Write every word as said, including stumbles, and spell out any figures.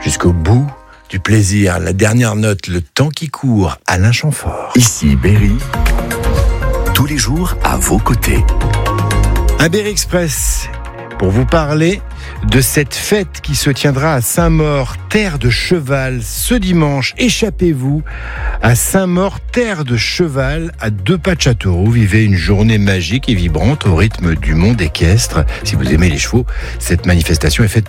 jusqu'au bout du plaisir. La dernière note, le temps qui court, Alain Chamfort. Ici Berry, tous les jours à vos côtés. Un Berry Express pour vous parler de cette fête qui se tiendra à Saint-Maur, terre de cheval, ce dimanche. Échappez-vous à Saint-Maur, terre de cheval, à deux pas de Châteauroux. Vivez une journée magique et vibrante au rythme du monde équestre. Si vous aimez les chevaux, cette manifestation est faite